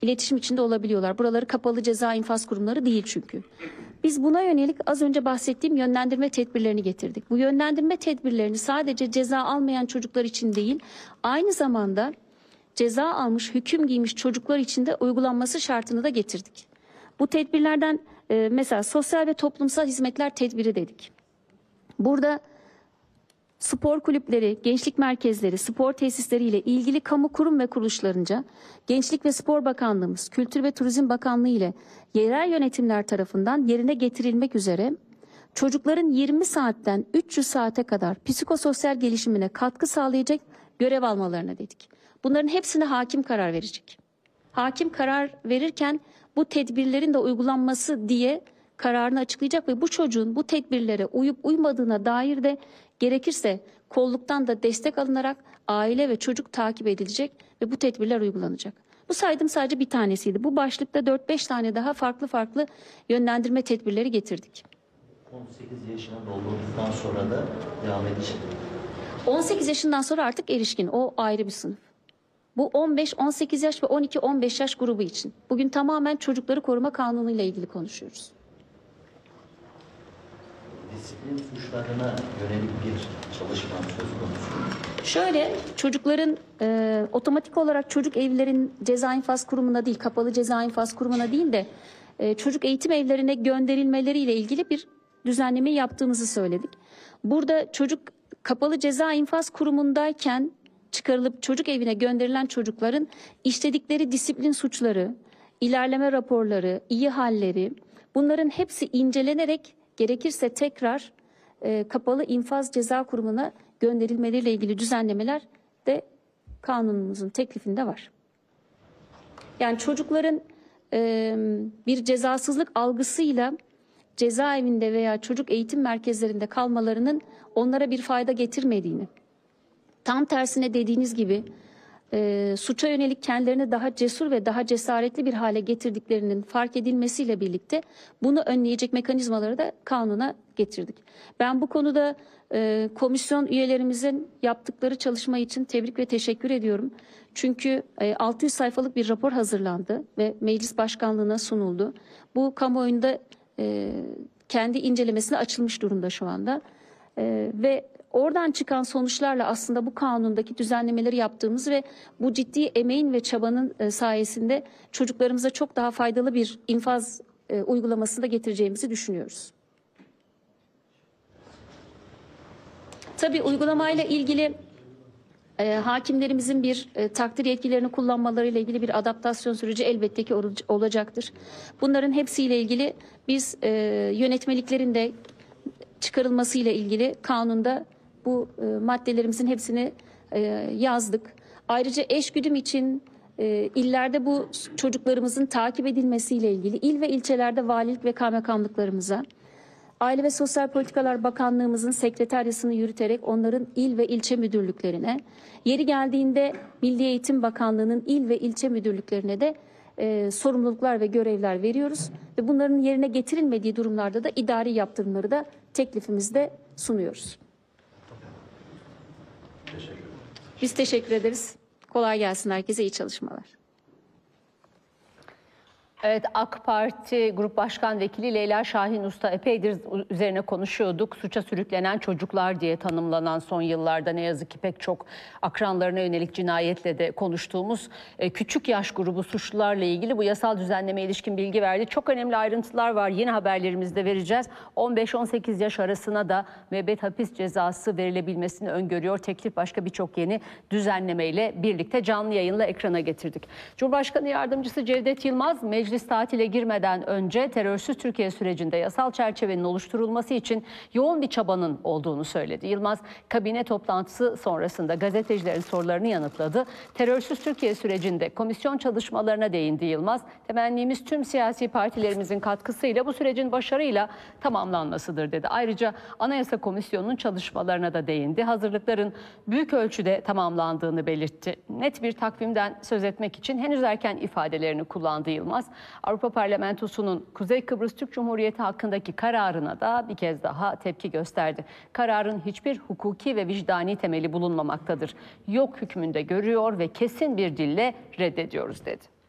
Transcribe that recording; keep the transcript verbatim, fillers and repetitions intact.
iletişim içinde olabiliyorlar. Buraları kapalı ceza infaz kurumları değil çünkü. Biz buna yönelik az önce bahsettiğim yönlendirme tedbirlerini getirdik. Bu yönlendirme tedbirlerini sadece ceza almayan çocuklar için değil, aynı zamanda ceza almış, hüküm giymiş çocuklar için de uygulanması şartını da getirdik. Bu tedbirlerden e, mesela sosyal ve toplumsal hizmetler tedbiri dedik. Burada spor kulüpleri, gençlik merkezleri, spor tesisleri ile ilgili kamu kurum ve kuruluşlarınca Gençlik ve Spor Bakanlığımız, Kültür ve Turizm Bakanlığı ile yerel yönetimler tarafından yerine getirilmek üzere çocukların yirmi saatten üç yüz saate kadar psikososyal gelişimine katkı sağlayacak görev almalarına dedik. Bunların hepsine hakim karar verecek. Hakim karar verirken bu tedbirlerin de uygulanması diye kararını açıklayacak ve bu çocuğun bu tedbirlere uyup uymadığına dair de gerekirse kolluktan da destek alınarak aile ve çocuk takip edilecek ve bu tedbirler uygulanacak. Bu saydım sadece bir tanesiydi. Bu başlıkta dört beş tane daha farklı farklı yönlendirme tedbirleri getirdik. on sekiz yaşına doldurduktan sonra da devam edecek. on sekiz yaşından sonra artık erişkin. O ayrı bir sınıf. Bu on beş on sekiz yaş ve on iki on beş yaş grubu için. Bugün tamamen Çocukları Koruma Kanunu ile ilgili konuşuyoruz. Disiplin suçlarına yönelik bir çalışma söz konusu. Şöyle, çocukların e, otomatik olarak çocuk evlerin ceza infaz kurumuna değil, kapalı ceza infaz kurumuna değil de e, çocuk eğitim evlerine gönderilmeleriyle ilgili bir düzenleme yaptığımızı söyledik. Burada çocuk kapalı ceza infaz kurumundayken çıkarılıp çocuk evine gönderilen çocukların işledikleri disiplin suçları, ilerleme raporları, iyi halleri, bunların hepsi incelenerek gerekirse tekrar e, kapalı infaz ceza kurumuna gönderilmeleriyle ilgili düzenlemeler de kanunumuzun teklifinde var. Yani çocukların e, bir cezasızlık algısıyla cezaevinde veya çocuk eğitim merkezlerinde kalmalarının onlara bir fayda getirmediğini, tam tersine dediğiniz gibi e, suça yönelik kendilerini daha cesur ve daha cesaretli bir hale getirdiklerinin fark edilmesiyle birlikte bunu önleyecek mekanizmaları da kanuna getirdik. Ben bu konuda e, komisyon üyelerimizin yaptıkları çalışma için tebrik ve teşekkür ediyorum. Çünkü e, altı yüz sayfalık bir rapor hazırlandı ve meclis başkanlığına sunuldu. Bu kamuoyunda e, kendi incelemesine açılmış durumda şu anda. E, ve oradan çıkan sonuçlarla aslında bu kanundaki düzenlemeleri yaptığımız ve bu ciddi emeğin ve çabanın e, sayesinde çocuklarımıza çok daha faydalı bir infaz e, uygulamasını da getireceğimizi düşünüyoruz. Tabii uygulamayla ilgili e, hakimlerimizin bir e, takdir yetkilerini kullanmalarıyla ilgili bir adaptasyon süreci elbette ki olacaktır. Bunların hepsiyle ilgili biz e, yönetmeliklerin de çıkarılmasıyla ilgili kanunda bu e, maddelerimizin hepsini e, yazdık. Ayrıca eşgüdüm için e, illerde bu çocuklarımızın takip edilmesiyle ilgili il ve ilçelerde valilik ve kaymakamlıklarımıza, Aile ve Sosyal Politikalar Bakanlığımızın sekreteryasını yürüterek onların il ve ilçe müdürlüklerine, yeri geldiğinde Milli Eğitim Bakanlığı'nın il ve ilçe müdürlüklerine de e, sorumluluklar ve görevler veriyoruz. Ve bunların yerine getirilmediği durumlarda da idari yaptırımları da teklifimizde sunuyoruz. Teşekkür ederim. Biz teşekkür ederiz. Kolay gelsin herkese, iyi çalışmalar. Evet, AK Parti Grup Başkan Vekili Leyla Şahin Usta epeydir üzerine konuşuyorduk. Suça sürüklenen çocuklar diye tanımlanan son yıllarda ne yazık ki pek çok akranlarına yönelik cinayetle de konuştuğumuz küçük yaş grubu suçlularla ilgili bu yasal düzenlemeye ilişkin bilgi verdi. Çok önemli ayrıntılar var. Yine haberlerimizde vereceğiz. on beş on sekiz yaş arasına da müebbet hapis cezası verilebilmesini öngörüyor. Teklif başka birçok yeni düzenlemeyle birlikte canlı yayınla ekrana getirdik. Cumhurbaşkanı Yardımcısı Cevdet Yılmaz, meclis Meclis tatile girmeden önce terörsüz Türkiye sürecinde yasal çerçevenin oluşturulması için yoğun bir çabanın olduğunu söyledi. Yılmaz, kabine toplantısı sonrasında gazetecilerin sorularını yanıtladı. Terörsüz Türkiye sürecinde komisyon çalışmalarına değindi Yılmaz. Temennimiz tüm siyasi partilerimizin katkısıyla bu sürecin başarıyla tamamlanmasıdır dedi. Ayrıca Anayasa Komisyonu'nun çalışmalarına da değindi. Hazırlıkların büyük ölçüde tamamlandığını belirtti. Net bir takvimden söz etmek için henüz erken ifadelerini kullandı Yılmaz. Avrupa Parlamentosu'nun Kuzey Kıbrıs Türk Cumhuriyeti hakkındaki kararına da bir kez daha tepki gösterdi. Kararın hiçbir hukuki ve vicdani temeli bulunmamaktadır. Yok hükmünde görüyor ve kesin bir dille reddediyoruz dedi.